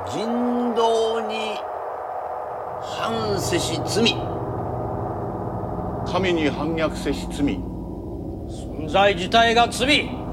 人道に反せし罪、 神に反逆せし罪、 存在自体が罪。